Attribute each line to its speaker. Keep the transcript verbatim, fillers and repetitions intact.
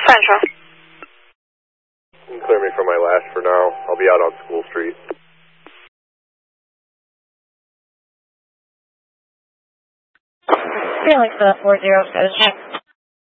Speaker 1: Central.
Speaker 2: You can clear me for my last for now. I'll be out on School Street.
Speaker 1: Feeling for the four zero, go to check.